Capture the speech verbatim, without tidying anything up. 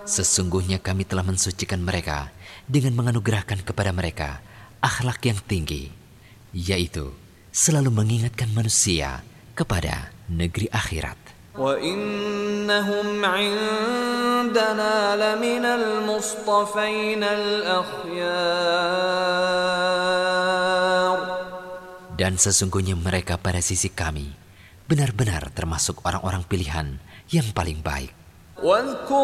Sesungguhnya kami telah mensucikan mereka dengan menganugerahkan kepada mereka akhlak yang tinggi, yaitu selalu mengingatkan manusia kepada negeri akhirat. وَإِنَّهُمْ عِندَنَا لَمِنَ الْمُصْطَفَيْنَ الْأَخْيَارِ. Dan sesungguhnya mereka pada sisi kami benar-benar termasuk orang-orang pilihan yang paling baik.